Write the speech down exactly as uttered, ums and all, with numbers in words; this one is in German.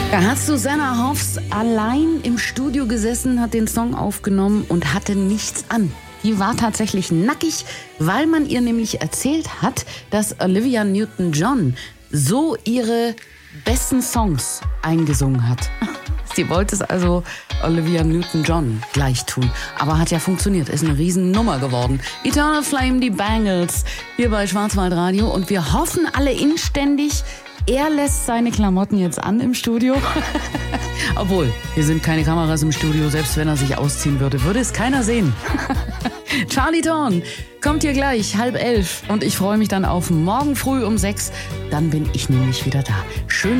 Da hat Susanna Hoffs allein im Studio gesessen, hat den Song aufgenommen und hatte nichts an. Die war tatsächlich nackig, weil man ihr nämlich erzählt hat, dass Olivia Newton-John so ihre besten Songs eingesungen hat. Sie wollte es also Olivia Newton-John gleich tun. Aber hat ja funktioniert, ist eine Riesennummer geworden. Eternal Flame, die Bangles, hier bei Schwarzwaldradio. Und wir hoffen alle inständig, er lässt seine Klamotten jetzt an im Studio. Obwohl, hier sind keine Kameras im Studio. Selbst wenn er sich ausziehen würde, würde es keiner sehen. Charlie Thorn kommt hier gleich, halb elf. Und ich freue mich dann auf morgen früh um sechs. Dann bin ich nämlich wieder da. Schön.